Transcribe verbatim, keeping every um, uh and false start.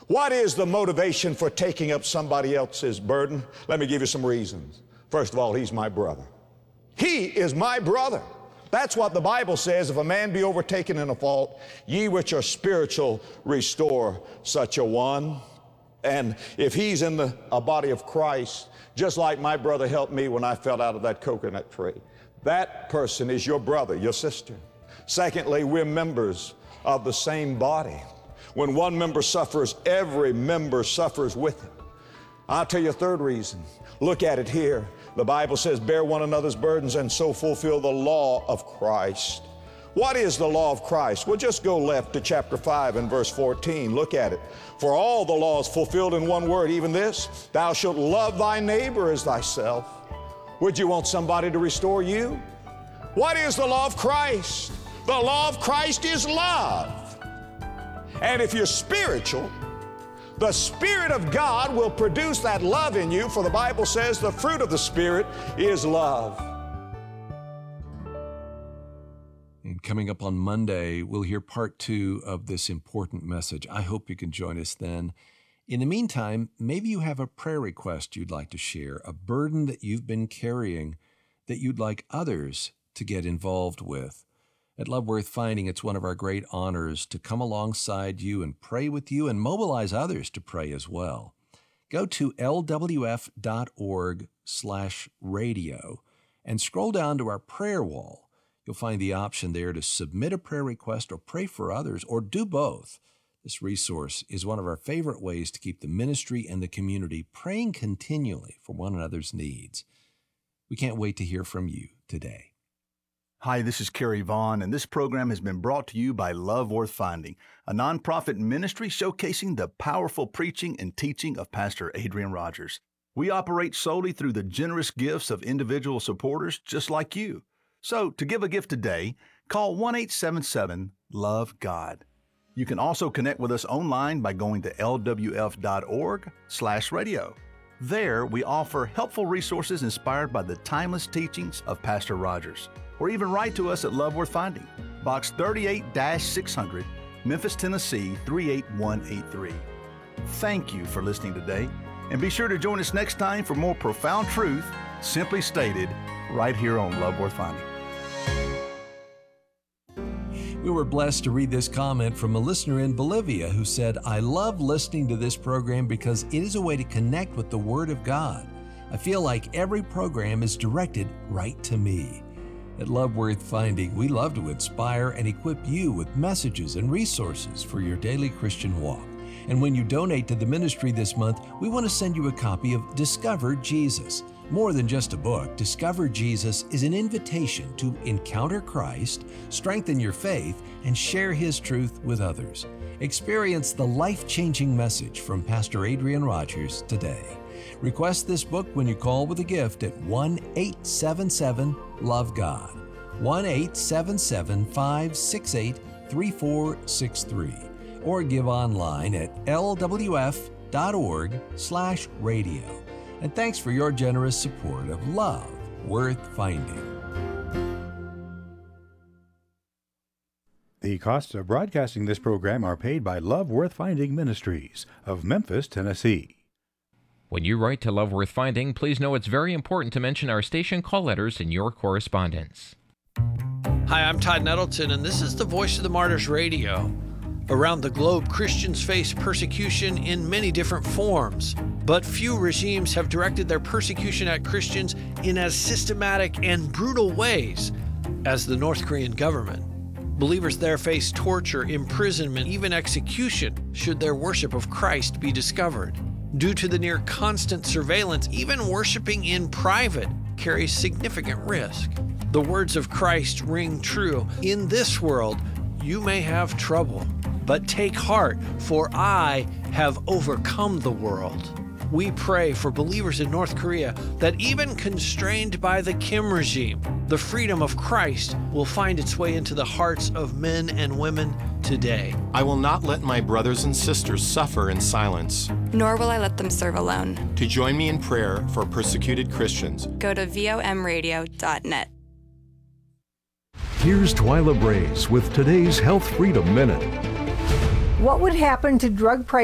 What is the motivation for taking up somebody else's burden? Let me give you some reasons. First of all, he's my brother. He is my brother. That's what the Bible says. If a man be overtaken in a fault, ye which are spiritual, restore such a one. And if he's in the a body of Christ, just like my brother helped me when I fell out of that coconut tree, that person is your brother, your sister. Secondly, we're members of the same body. When one member suffers, every member suffers with him. I'll tell you a third reason. Look at it here. The Bible says, bear one another's burdens and so fulfill the law of Christ. What is the law of Christ? Well, just go left to chapter five and verse fourteen. Look at it. For all the law is fulfilled in one word, even this, thou shalt love thy neighbor as thyself. Would you want somebody to restore you? What is the law of Christ? The law of Christ is love. And if you're spiritual, the Spirit of God will produce that love in you, for the Bible says the fruit of the Spirit is love. And coming up on Monday, we'll hear part two of this important message. I hope you can join us then. In the meantime, maybe you have a prayer request you'd like to share, a burden that you've been carrying that you'd like others to get involved with. At Love Worth Finding, it's one of our great honors to come alongside you and pray with you and mobilize others to pray as well. Go to lwf.org slash radio and scroll down to our prayer wall. You'll find the option there to submit a prayer request or pray for others, or do both. This resource is one of our favorite ways to keep the ministry and the community praying continually for one another's needs. We can't wait to hear from you today. Hi, this is Kerry Vaughn, and this program has been brought to you by Love Worth Finding, a nonprofit ministry showcasing the powerful preaching and teaching of Pastor Adrian Rogers. We operate solely through the generous gifts of individual supporters just like you. So, to give a gift today, call one eight seven seven, love God. You can also connect with us online by going to lwf.org slash radio. There, we offer helpful resources inspired by the timeless teachings of Pastor Rogers. Or even write to us at Love Worth Finding, Box thirty-eight six hundred, Memphis, Tennessee three eight one eight three. Thank you for listening today, and be sure to join us next time for more profound truth, simply stated, right here on Love Worth Finding. We were blessed to read this comment from a listener in Bolivia who said, I love listening to this program because it is a way to connect with the Word of God. I feel like every program is directed right to me. At Love Worth Finding, we love to inspire and equip you with messages and resources for your daily Christian walk. And when you donate to the ministry this month, we want to send you a copy of Discover Jesus. More than just a book, Discover Jesus is an invitation to encounter Christ, strengthen your faith, and share His truth with others. Experience the life-changing message from Pastor Adrian Rogers today. Request this book when you call with a gift at one eight seven seven, love God, one eight seven seven, five six eight, three four six three, or give online at lwf.org slash radio. And thanks for your generous support of Love Worth Finding. The costs of broadcasting this program are paid by Love Worth Finding Ministries of Memphis, Tennessee. When you write to Love Worth Finding, please know it's very important to mention our station call letters in your correspondence. Hi, I'm Todd Nettleton, and this is the Voice of the Martyrs Radio. Around the globe, Christians face persecution in many different forms, but few regimes have directed their persecution at Christians in as systematic and brutal ways as the North Korean government. Believers there face torture, imprisonment, even execution should their worship of Christ be discovered. Due to the near constant surveillance, even worshiping in private carries significant risk. The words of Christ ring true. In this world, you may have trouble, but take heart, for I have overcome the world. We pray for believers in North Korea that even constrained by the Kim regime, the freedom of Christ will find its way into the hearts of men and women today. I will not let my brothers and sisters suffer in silence. Nor will I let them serve alone. To join me in prayer for persecuted Christians, go to V O M radio dot net. Here's Twyla Brace with today's Health Freedom Minute. What would happen to drug prices